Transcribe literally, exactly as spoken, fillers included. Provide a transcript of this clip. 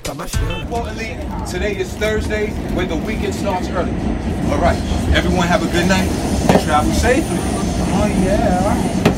Well, Elite, today is Thursday, where the weekend starts early. All right, everyone have a good night and travel safely. Oh, yeah.